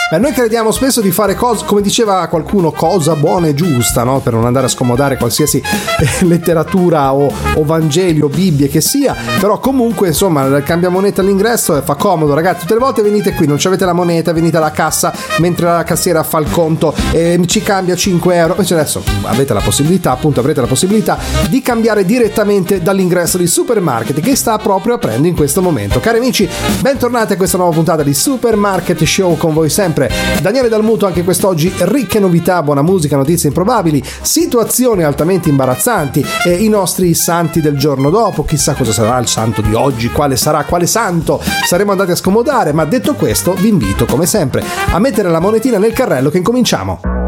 Noi crediamo spesso di fare cose, come diceva qualcuno, cosa buona e giusta, no? Per non andare a scomodare qualsiasi letteratura o Vangeli o Bibbie che sia, però comunque insomma il cambiamoneta all'ingresso fa comodo, ragazzi. Tutte le volte venite qui, non c'avete la moneta, venite alla cassa mentre la cassiera fa il conto e ci cambia 5 euro. Invece adesso avete la possibilità, appunto avrete la possibilità di cambiare direttamente dall'ingresso di Supermarket che sta proprio aprendo in questo momento. Cari amici, bentornati a questa nuova puntata di Supermarket Show, con voi sempre Daniele Dalmuto. Anche quest'oggi ricche novità, buona musica, notizie improbabili, situazioni altamente imbarazzanti e i nostri santi del giorno dopo. Chissà cosa sarà il santo di oggi, quale sarà, quale santo saremo andati a scomodare, ma detto questo vi invito come sempre a mettere la monetina nel carrello che incominciamo.